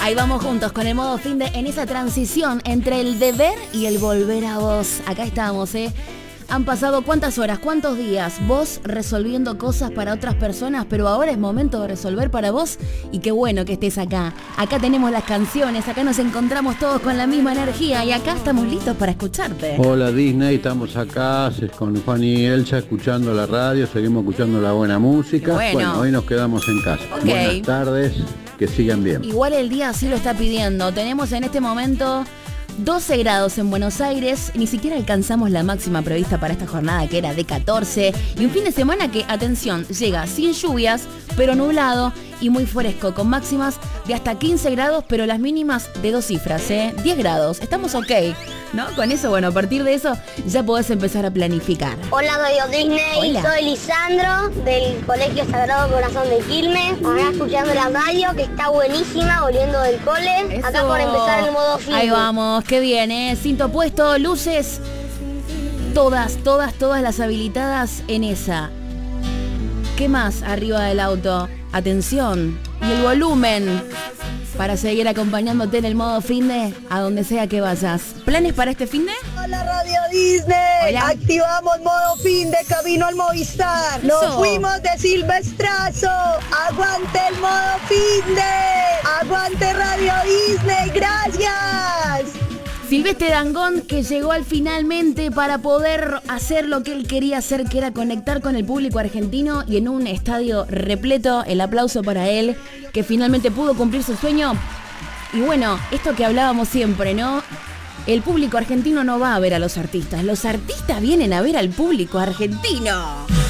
Ahí vamos juntos con el modo fin de en esa transición entre el deber y el volver a vos. Acá estamos, Han pasado cuántas horas, cuántos días, vos resolviendo cosas para otras personas, pero ahora es momento de resolver para vos y qué bueno que estés acá. Acá tenemos las canciones, acá nos encontramos todos con la misma energía y acá estamos listos para escucharte. Hola Disney, estamos acá con Juan y Elsa escuchando la radio, seguimos escuchando la buena música. Bueno, hoy nos quedamos en casa. Okay. Buenas tardes, que sigan bien. Igual el día así lo está pidiendo. Tenemos en este momento 12 grados en Buenos Aires, ni siquiera alcanzamos la máxima prevista para esta jornada que era de 14 y un fin de semana que, atención, llega sin lluvias, pero nublado y muy fresco, con máximas de hasta 15 grados, pero las mínimas de 2 cifras, 10 grados, estamos ok, ¿no? Con eso, bueno, a partir de eso ya podés empezar a planificar. Hola Radio Disney, Hola. Soy Lisandro del Colegio Sagrado Corazón de Quilmes, acá escuchando la radio que está buenísima, volviendo del cole, Eso. acá por empezar el modo fin. Ahí vamos, qué bien, cinto puesto, luces, todas las habilitadas en esa. ¿Qué más arriba del auto? Atención, y el volumen para seguir acompañándote en el modo finde a donde sea que vayas. ¿Planes para este finde? Hola Radio Disney, Hola. Activamos modo fin de camino al Movistar. Nos Eso. fuimos de Silvestrazo. Aguante el modo fin de. Aguante Radio Disney, gracias. Silvestre Dangond, que llegó al finalmente para poder hacer lo que él quería hacer, que era conectar con el público argentino y en un estadio repleto. El aplauso para él, que finalmente pudo cumplir su sueño. Y bueno, esto que hablábamos siempre, ¿no? El público argentino no va a ver a los artistas vienen a ver al público argentino.